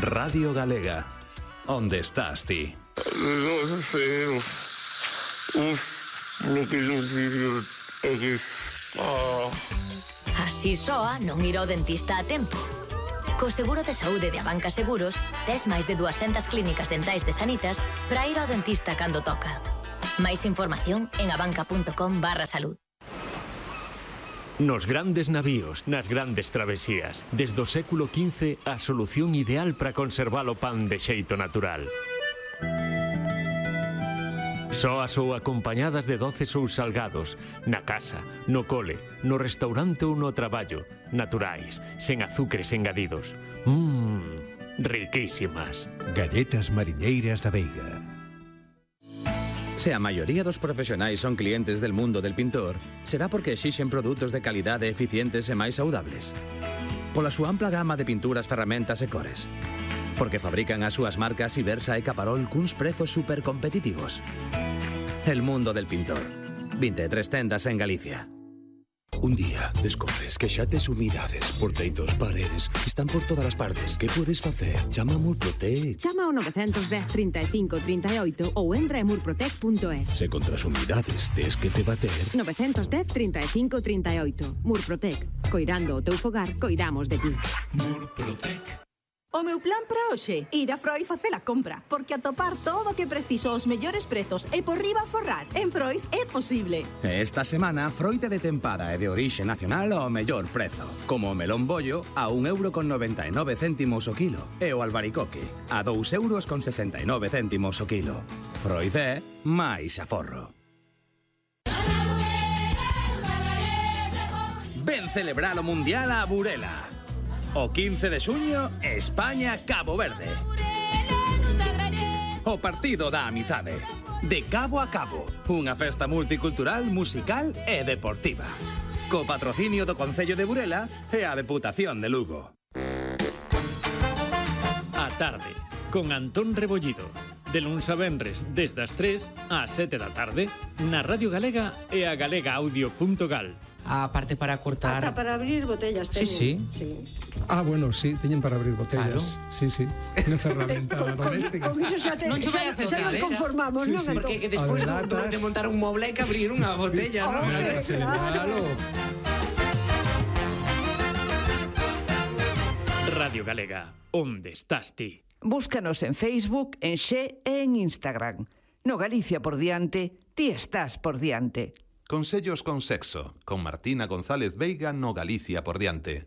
Radio Galega. Onde estás ti? Non sei. Lo que yo digo é que... Así soa non ir ao dentista a tempo. Co seguro de saúde de Abanca Seguros, tes máis de 200 clínicas dentais de Sanitas para ir ao dentista cando toca. Máis información en abanca.com/salud. Nos grandes navíos, nas grandes travesías, desde o século XV, a solución ideal para conservar o pan de xeito natural. Soas ou acompañadas de doces ou salgados, na casa, no cole, no restaurante ou no traballo, naturais, sen azucres engadidos. Riquísimas. Galletas mariñeiras da Veiga. Se a maioría dos profesionais son clientes del mundo del pintor, será porque exixen produtos de calidade eficientes e máis saudables. Pola súa ampla gama de pinturas, ferramentas e cores. Porque fabrican as súas marcas Ibersa e Caparol cuns prezos supercompetitivos. El mundo del pintor. 23 tendas en Galicia. Un día descobres que xa tes humidades por teitos, paredes, están por todas as partes. Que podes facer? Chama a Murprotec. Chama ao 910 35 38 ou entra en murprotec.es. Se contra as humidades tes que te bater... 910 35 38. Murprotec. Coirando o teu fogar, coidamos de ti. Murprotec. O meu plan para hoxe, ir a Freud facer a compra, porque atopar todo o que preciso aos mellores prezos e por riba forrar en Freud é posible. Esta semana, froite de tempada e de orixe nacional ao mellor prezo, como o melón bollo a 1,99 € o quilo e o albaricoque a 2,69 € o quilo. Freud é máis aforro. Ven celebrar o Mundial a Burela. O 15 de xuño, España-Cabo Verde. O partido da amizade. De cabo a cabo. Unha festa multicultural, musical e deportiva. Co patrocinio do Concello de Burela e a Deputación de Lugo. A tarde, con Antón Rebollido. De luns a venres, desde as 3 ás 7 da tarde, na Radio Galega e a galegaaudio.gal. A parte para cortar... Ata para abrir botellas teñen. Sí. Bueno, sí, teñen para abrir botellas. Claro. Sí. Unha ferramenta doméstica. Con iso xa nos conformamos, non? Sí. Porque que despois de montar un moble hai que abrir unha botella, non? Claro. Radio Galega, onde estás ti? Búscanos en Facebook, en Xe e en Instagram. No Galicia por diante, ti estás por diante. Consellos con sexo, con Martina González Veiga no Galicia por diante.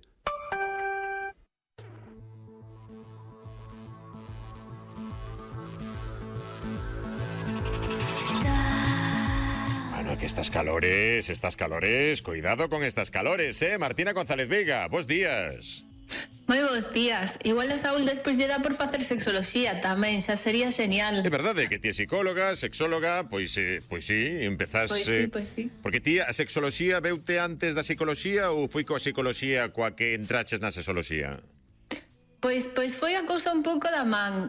Bueno, que estas calores, cuidado con estas calores, Martina González Veiga, bos días. Moi bons días. Igual a Saúl despois lle dá por facer sexoloxía tamén, xa sería genial. É verdade que ti é psicóloga, sexóloga, pois sí, empezás... Pois sí. Porque ti a sexoloxía veute antes da psicoloxía ou foi coa psicoloxía coa que entraches na sexoloxía? Pois foi a cousa un pouco da man,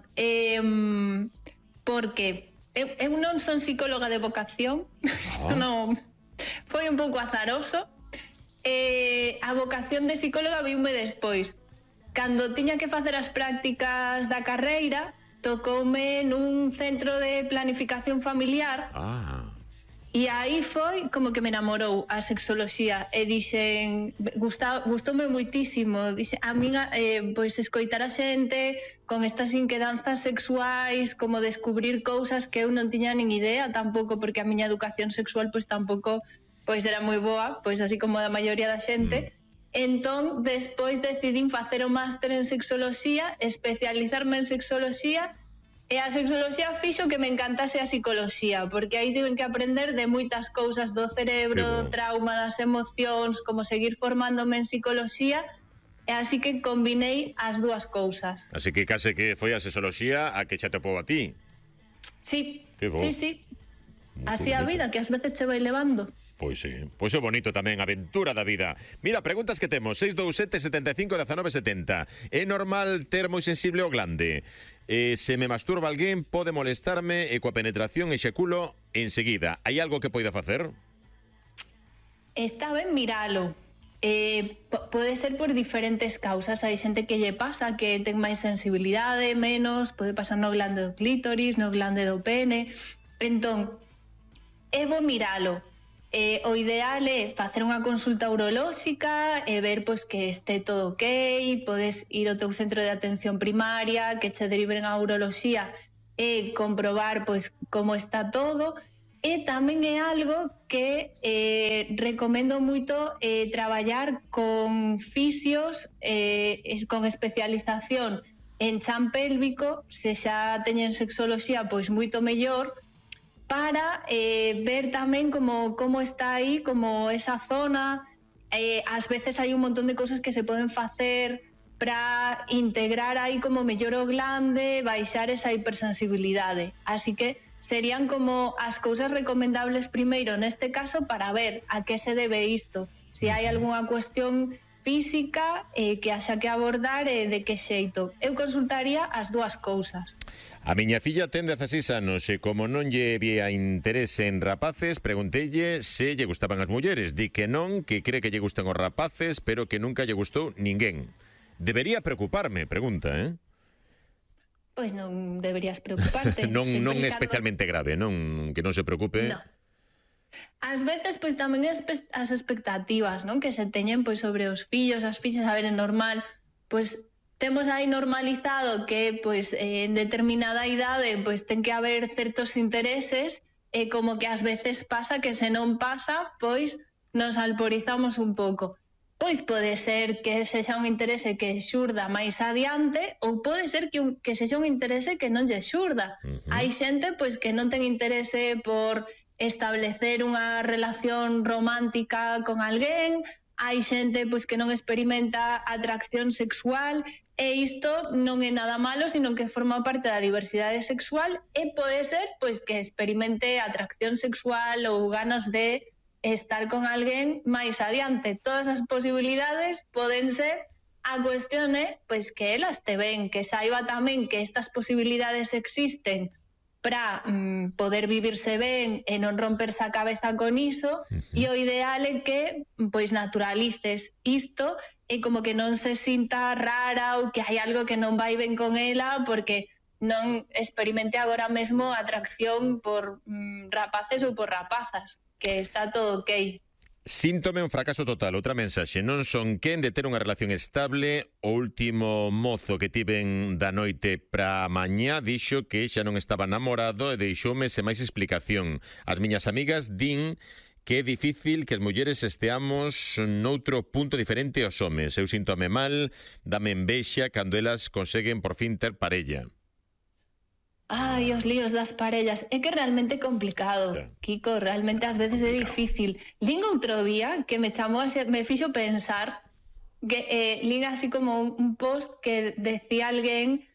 porque eu non son psicóloga de vocación, non, foi un pouco azaroso. A vocación de psicóloga viume despois. Cando tiña que facer as prácticas da carreira, tocoume nun centro de planificación familiar. E aí foi como que me enamorou a sexoloxía e dixen, gustoume moitísimo, dixen, a min pois escoitar a xente con estas inquedanzas sexuais, como descubrir cousas que eu non tiña nin idea tampouco, porque a miña educación sexual pois tampouco pois era moi boa, pois así como a maioría da xente. Entón, despois decidín facer o máster en sexoloxía, especializarme en sexoloxía, e a sexoloxía fixo que me encantase a psicoloxía, porque aí tiven que aprender de moitas cousas do cerebro, do trauma, das emocións, como seguir formándome en psicoloxía, e así que combinei as dúas cousas. Así que case que foi a sexoloxía a que xa te pou a ti. Sí, sí. Así a vida, que ás veces che vai levando. Pois sí, pois é bonito tamén, aventura da vida. Mira, preguntas que temos, 627 75 19 70. É normal ter moi sensible o glande? Se me masturba alguén, pode molestarme e coa penetración execulo enseguida. Hai algo que poida facer? Está ben miralo. pode ser por diferentes causas. Hai xente que lle pasa que ten máis sensibilidade, menos, pode pasar no glande do clítoris, no glande do pene. Entón, é bo miralo. O ideal é facer unha consulta urolóxica e ver pois, que este todo ok, podes ir ao teu centro de atención primaria, que che deriven a uroloxía e comprobar pois, como está todo. E tamén é algo que recomendo moito traballar con fisios con especialización en chan pélvico, se xa teñen sexoloxía, pois moito mellor, para ver tamén como está aí, como esa zona. Ás veces hai un montón de cosas que se poden facer para integrar aí como mellor o glande, baixar esa hipersensibilidade. Así que serían como as cousas recomendables primeiro neste caso para ver a que se debe isto. Se hai algunha cuestión física que haxa que abordar e de que xeito. Eu consultaría as dúas cousas. A miña filla ten 16 anos e como non lle vía interese en rapaces, pregunteille se lle gustaban as mulleres. Di que non, que cree que lle gustan os rapaces, pero que nunca lle gustou ninguén. Debería preocuparme, pregunta, Pois non deberías preocuparte. non é especialmente grave, non, que non se preocupe. No. Ás veces, pois tamén as expectativas, non, que se teñen pois sobre os fillos, as fillas, a ver, é normal, pois temos aí normalizado que pois en determinada idade pois ten que haber certos intereses e como que ás veces pasa que se non pasa, pois nos alporizamos un pouco. Pois pode ser que sexa un interese que xurda máis adiante ou pode ser que sexa un interese que non lle xurda. Hai xente pois que non ten interese por establecer unha relación romántica con alguén, hai xente pois que non experimenta atracción sexual e isto non é nada malo, sino que forma parte da diversidade sexual e pode ser pois que experimente atracción sexual ou ganas de estar con alguén máis adiante. Todas as posibilidades poden ser. A cuestión é pois, que elas te ven, que saiba tamén que estas posibilidades existen para poder vivirse ben e non romperse a cabeza con iso, e o ideal é que pois naturalices isto e como que non se sinta rara ou que hai algo que non vai ben con ela porque non experimente agora mesmo atracción por rapaces ou por rapazas, que está todo ok. Síntome un fracaso total. Outra mensaxe. Non son quen de ter unha relación estable. O último mozo que tiven da noite pra mañá dixo que xa non estaba namorado e deixoume sen máis explicación. As miñas amigas din que é difícil que as mulleres esteamos noutro punto diferente aos homes. Eu síntome mal, dame envexa cando elas conseguen por fin ter parella. Ai, os líos das parellas. É que realmente é complicado, Kiko, realmente ás veces é difícil. Lín outro día que me fixo pensar que lín así como un post que decía alguén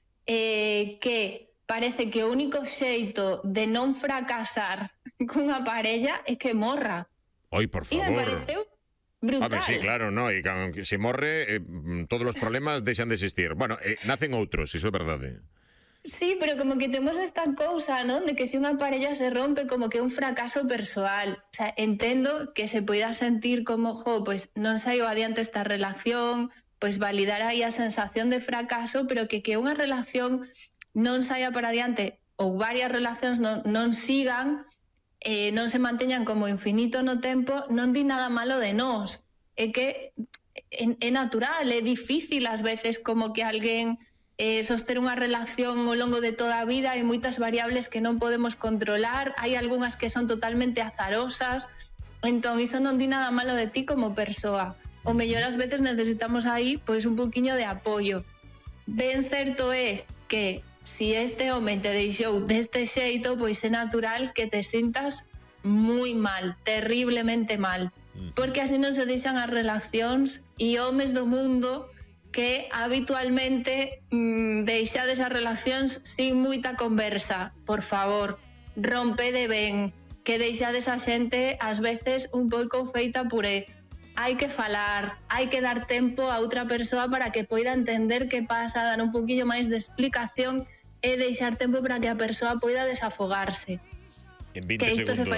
que parece que o único xeito de non fracasar cunha parella é que morra. Oi, por favor. E me pareceu brutal. A ver, sí, claro, no, e que se morre todos os problemas deixan de existir. Bueno, nacen outros, iso é verdade. Sí, pero como que temos esta cousa, non? De que se unha parella se rompe como que é un fracaso persoal. O sea, entendo que se poida sentir como, pois non saiu adiante esta relación, pois validar aí a sensación de fracaso, pero que unha relación non saia para adiante ou varias relacións non sigan, non se manteñan como infinito no tempo, non di nada malo de nós. É que é natural, é difícil ás veces como que alguén soster unha relación ao longo de toda a vida, hai moitas variables que non podemos controlar, hai algunhas que son totalmente azarosas, entón iso non di nada malo de ti como persoa. O mellor ás veces necesitamos aí pois un poquinho de apoio. Ben certo é que si este home te deixou deste xeito, pois é natural que te sintas moi mal, terriblemente mal, porque así non se deixan as relacións e homes do mundo que habitualmente deixades as relacións sin moita conversa. Por favor, rompede ben, que deixades a xente ás veces un pouco feita puré. Hai que falar, hai que dar tempo a outra persoa para que poida entender que pasa, dar un poquillo máis de explicación e deixar tempo para que a persoa poida desafogarse. En 20 segundos.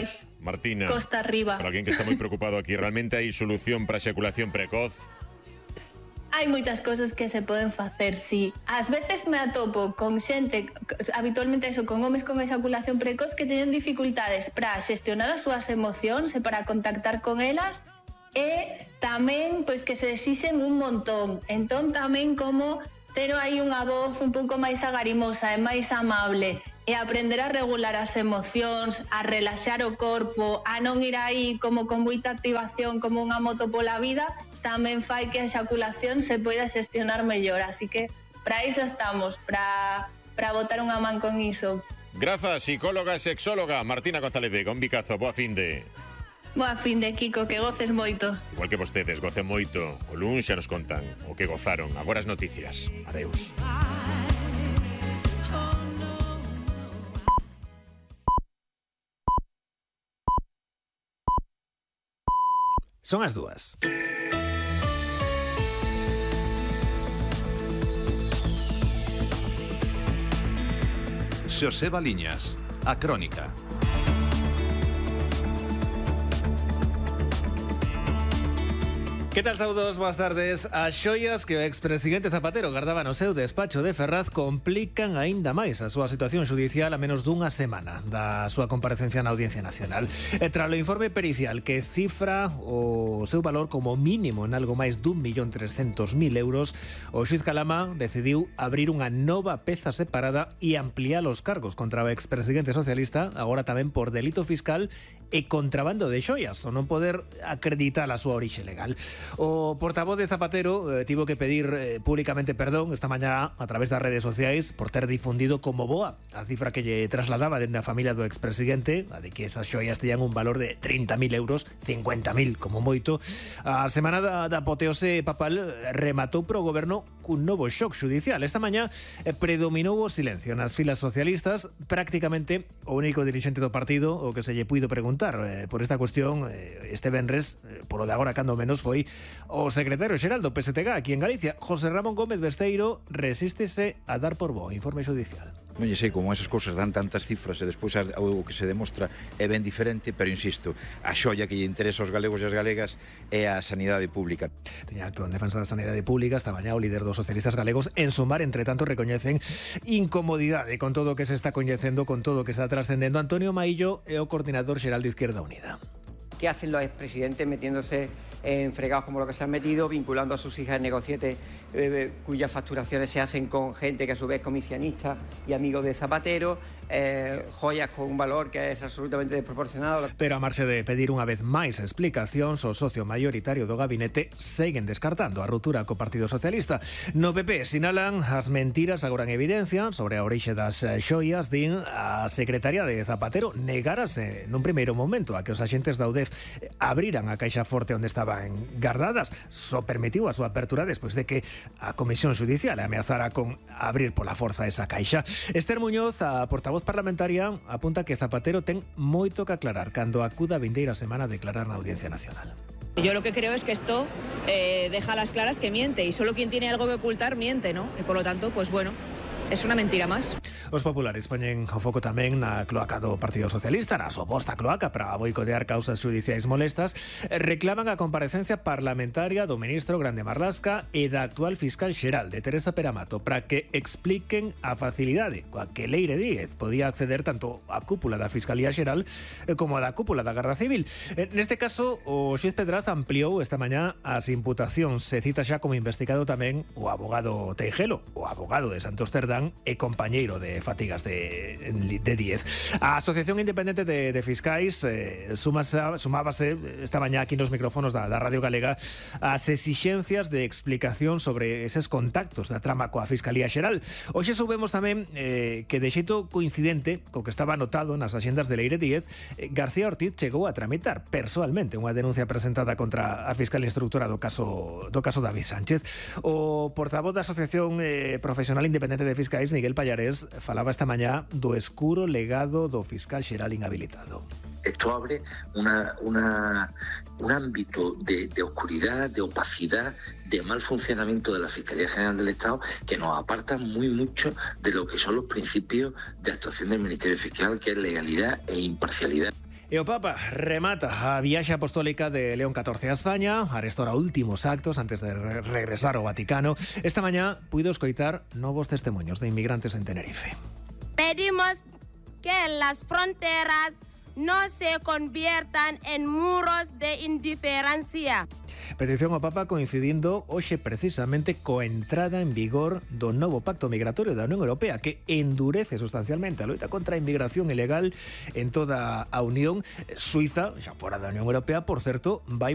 Martina, costa arriba. para alguén que está moi preocupado aquí, realmente hai solución para a execulación precoz? Hai moitas cosas que se poden facer, sí. Ás veces me atopo con xente, habitualmente eso, con homes con exaculación precoz que teñen dificultades para xestionar as súas emocións e para contactar con elas, e tamén pois que se exixen un montón. Entón tamén como ter aí unha voz un pouco máis agarimosa e máis amable e aprender a regular as emocións, a relaxar o corpo, a non ir aí como con moita activación como unha moto pola vida, tamén fai que a exaculación se poida xestionar mellor. Así que para iso estamos, para botar unha man con iso. Grazas, psicóloga e sexóloga Martina González Veiga. Un bicazo, boa finde. Boa finde, Kiko, que goces moito. Igual que vostedes, gocen moito. O luns xa nos contan o que gozaron. Agora as noticias. Adeus. Son as 2. Xosé Baliñas, a crónica. Que tal, saudos? Boas tardes. As xoias que o expresidente Zapatero gardaba no seu despacho de Ferraz complican aínda máis a súa situación judicial a menos dunha semana da súa comparecencia na Audiencia Nacional. E tras o informe pericial que cifra o seu valor como mínimo en algo máis d'1.300.000 euros, o xuiz Calama decidiu abrir unha nova peza separada e ampliar os cargos contra o expresidente socialista, agora tamén por delito fiscal e contrabando de xoias, o non poder acreditar a súa orixe legal. O portavoz de Zapatero tivo que pedir públicamente perdón esta mañá a través das redes sociais por ter difundido como boa a cifra que lle trasladaba dende a familia do expresidente, a de que esas xoias teñan un valor de 30.000 euros, 50.000 como moito. A semana da apoteose papal rematou pro goberno cun novo shock judicial. Esta mañá predominou o silencio nas filas socialistas, prácticamente o único dirixente do partido o que se lle puido preguntar por esta cuestión este venres, polo de agora cando menos, foi o secretario xeral do PSTG aquí en Galicia, José Ramón Gómez Besteiro, resístese a dar por bo informe judicial. Non lle sei como esas cousas dan tantas cifras e despois o que se demostra é ben diferente, pero insisto, a xoia que lle interesa aos galegos e as galegas é a sanidade pública. Teña acto en defensa da sanidade pública esta mañá o líder dos socialistas galegos. En Sumar, entre tanto, recoñecen incomodidade con todo o que se está coñecendo, con todo o que está trascendendo. Antonio Maillo é o coordinador xeral de Izquierda Unida. ¿Qué hacen los expresidentes metiéndose en fregados como lo que se han metido, vinculando a sus hijas en negocietes cuyas facturaciones se hacen con gente que a su vez es comisionista y amigos de Zapatero, joyas con un valor que es absolutamente desproporcionado? Pero a marxe de pedir unha vez máis explicacións, o socio maioritario do gabinete seguen descartando a ruptura co Partido Socialista. No PP sinalan as mentiras agora en evidencia sobre a orixe das xoias. Din a secretaria de Zapatero negárase nun primeiro momento a que os axentes da UDEF abriran a caixa forte onde estaban gardadas. Só permitiu a súa apertura despois de que a Comisión Judicial ameazara con abrir pola forza esa caixa. Esther Muñoz, a portavoz parlamentaria, apunta que Zapatero ten moito que aclarar cando acuda a vindeira semana a declarar na Audiencia Nacional. Yo lo que creo es que esto deja a las claras que miente, y solo quien tiene algo que ocultar miente, ¿no? Y por lo tanto, pues bueno, es una mentira máis. Os populares poñen o foco tamén na cloaca do Partido Socialista, na suposta cloaca para boicotear causas judiciais molestas. Reclaman a comparecencia parlamentaria do ministro Grande Marlasca e da actual fiscal xeral de Teresa Peramato para que expliquen a facilidade coa que Leire Díez podía acceder tanto á cúpula da Fiscalía Xeral como a da cúpula da Garda Civil. Neste caso, o xuiz Pedraz ampliou esta mañá as imputacións. Se cita xa como investigado tamén o abogado Teijelo, o abogado de Santos Cerdán e compañeiro de fatigas de Díez. A Asociación Independente de Fiscais sumábase esta mañá aquí nos micrófonos da Radio Galega as exixencias de explicación sobre eses contactos da trama coa Fiscalía Xeral. Hoxe soubemos tamén que de xeito coincidente co que estaba anotado nas axendas de Leire Díez, García Ortiz chegou a tramitar persoalmente unha denuncia presentada contra a fiscal instructora do caso David Sánchez. O portavoz da Asociación Profesional Independente de Fiscais, Miguel Pallarés, falaba esta mañá do escuro legado do fiscal xeral inhabilitado. Esto abre un ámbito de oscuridad, de opacidad, de mal funcionamiento de la Fiscalía General del Estado que nos aparta muy mucho de lo que son los principios de actuación del Ministerio Fiscal, que es legalidad e imparcialidad. E o Papa remata a viaxe apostólica de León XIV a España, arestora últimos actos antes de regresar ao Vaticano. Esta mañá puido escoitar novos testemunhos de inmigrantes en Tenerife. Pedimos que las fronteras no se conviertan en muros de indiferencia. Petición ao Papa coincidindo hoxe precisamente coa entrada en vigor do novo pacto migratorio da Unión Europea, que endurece sustancialmente a loita contra a inmigración ilegal en toda a Unión. Suiza, xa fora da Unión Europea, por certo, vai